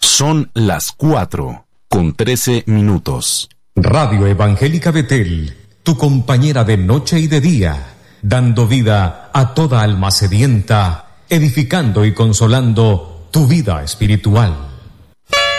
Son las 4:13. Radio Evangélica Betel, tu compañera de noche y de día, dando vida a toda alma sedienta, edificando y consolando tu vida espiritual.